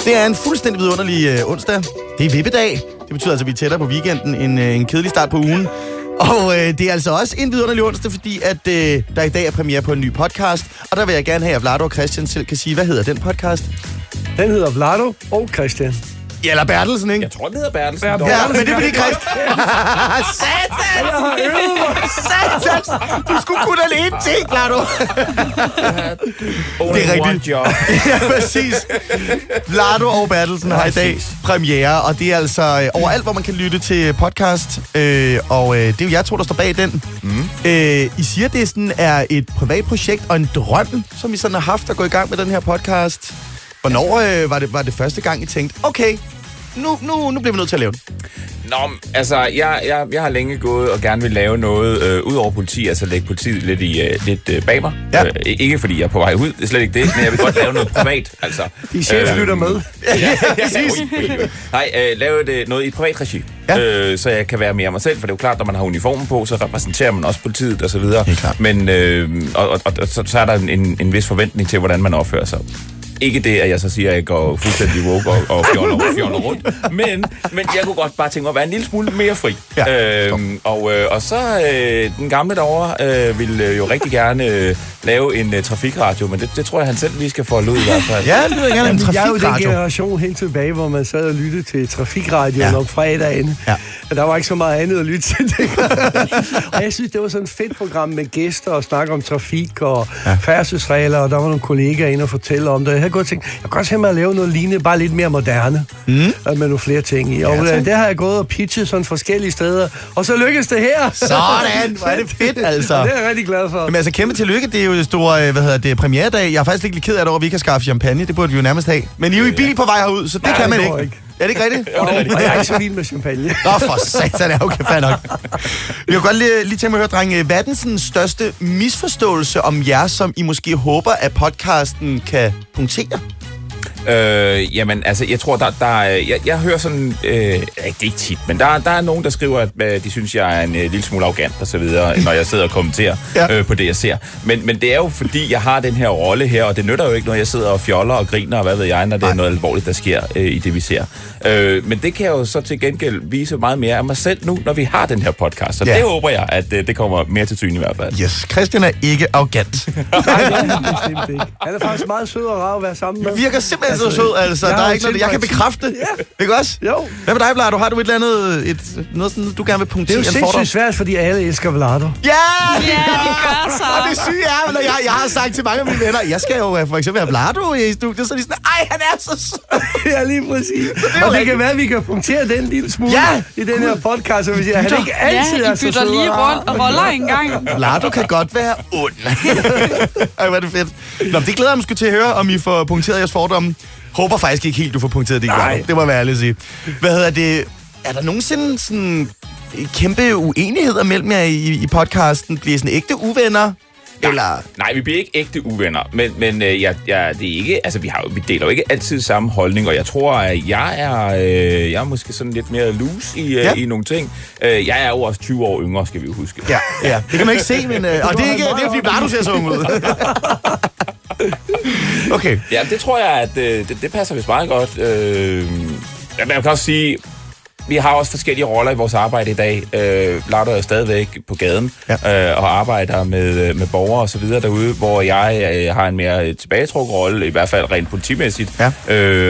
Det er en fuldstændig vidunderlig onsdag. Det er vippedag. Det betyder altså, at vi er tættere på weekenden end en kedelig start på ugen. Og det er altså også en vidunderlig onsdag, fordi at der i dag er premiere på en ny podcast. Og der vil jeg gerne have, at Vlado og Christian selv kan sige, hvad hedder den podcast? Den hedder Vlado og Christian. Ja, eller Bertelsen, ikke? Jeg tror, den hedder Bertelsen. Ja, men det er fordi Christian... Satan! Satan! Du skulle kun alene ting, Vlado. Det er rigtigt. Ja, præcis. Vlado og Bertelsen har i dag premiere, og det er altså overalt, hvor man kan lytte til podcast. Og det er jo jer to, der står bag den. I siger, det sådan er et privat projekt og en drøm, som I sådan har haft at gå i gang med den her podcast. Hvornår var det første gang, I tænkte, okay, nu bliver vi nødt til at lave det? Nå, altså, jeg har længe gået og gerne vil lave noget ud over politi, altså lægge politiet lidt bag mig. Ja. Ikke fordi jeg er på vej ud, det er slet ikke det, men jeg vil godt lave noget privat, altså. De chef lytter med. Ja, præcis. Nej, lave det noget i et privat regi, så jeg kan være mere mig selv, for det er jo klart, når man har uniformen på, så repræsenterer man også politiet og så videre. Men så er der en vis forventning til, hvordan man opfører sig. Ikke det, at jeg så siger, at jeg går fuldstændig woke og fjoller rundt, men jeg kunne godt bare tænke mig at være en lille smule mere fri. Ja. Og så den gamle derovre ville jo rigtig gerne lave en trafikradio, men det tror jeg, han selv lige skal folde ud i hvert fald. Ja, det vil gerne en trafikradio. Jeg er jo den generation helt tilbage, hvor man sad og lyttede til trafikradioen om fredagen. Ja. Og der var ikke så meget andet at lytte til det. Og jeg synes, det var sådan et fedt program med gæster og snakke om trafik og færdselsregler, og der var nogle kollegaer inde og fortælle om det. Jeg kunne godt tænke mig at lave noget lignende, bare lidt mere moderne, med nogle flere ting i. Og det har jeg gået og pitchet sådan forskellige steder, og så lykkedes det her. Sådan, hvor er det fedt, altså. Og det er jeg rigtig glad for. Jamen altså, kæmpe tillykke, det er jo det store, premieredag. Jeg er faktisk lidt ked af det over, at vi ikke har skaffet champagne, det burde vi jo nærmest have. Men I er jo i bil på vej herud, så det kan man ikke. Er det ikke rigtigt? Jo, det er rigtigt. Og jeg er ikke så vild med champagne. Nå, for satan, ja, okay, fair nok. Jeg vil godt lige tænke mig at høre, drenge, hvad er den sådan største misforståelse om jer, som I måske håber, at podcasten kan punktere? Jamen, altså, jeg tror, jeg hører sådan, ikke tit, men der er nogen, der skriver, at de synes, jeg er en lille smule arrogant og så videre, når jeg sidder og kommenterer på det, jeg ser. Men det er jo, fordi jeg har den her rolle her, og det nytter jo ikke, når jeg sidder og fjoller og griner, og hvad ved jeg, når det er noget alvorligt, der sker i det, vi ser. Men det kan jeg jo så til gengæld vise meget mere af mig selv nu, når vi har den her podcast. Så det håber jeg, at det kommer mere til syn i hvert fald. Yes, Christian er ikke arrogant. Nej, det er bestemt ikke. Han er faktisk meget sød og rar at være sammen med. Virker simpelthen så sød, altså. Der er ikke noget, jeg kan bekræfte det. Ja. Ikke også? Jo. Hvad med dig, Vlado? Har du et eller andet, noget sådan, du gerne vil punktere? Det er jo sindssygt svært, fordi alle elsker Vlado. Ja! Ja, det gør så. Og det syge er, når jeg har sagt til mange af mine venner, jeg skal jo for eksempel have Vlado i studiet, så de sådan, ej, han er så sød. Ja, lige præcis. Og det kan være, at vi kan punktere den lille smule i den her podcast, så vi siger, at han ikke altid er så sød. Ja, I bytter lige rundt og roller en gang. Vlado kan godt være ond. Ej, hvor er det fedt. Nå, det glæder jeg mig sgu til at høre, om I får punkteret jeres fordomme. Håber faktisk ikke helt, du får punkteret det. Nej. Det må være ærligt at sige. Hvad hedder det? Er der nogensinde sådan kæmpe uenigheder mellem jer i podcasten? Bliver I sådan ægte uvenner? Eller? Nej, vi bliver ikke ægte uvenner, men det er ikke, altså vi deler jo ikke altid samme holdning, og jeg tror, at jeg er måske sådan lidt mere loose i nogle ting. Jeg er jo også 20 år yngre, skal vi jo huske. Ja. Det kan man ikke se, men og det er ikke, det er fordi Vlado ser så ung ud. Okay. Ja, det tror jeg, at det passer vist meget godt. Man kan også sige, vi har også forskellige roller i vores arbejde i dag. Vlado er stadigvæk på gaden og arbejder med borgere og så videre derude, hvor jeg har en mere tilbagetrukket rolle, i hvert fald rent politimæssigt.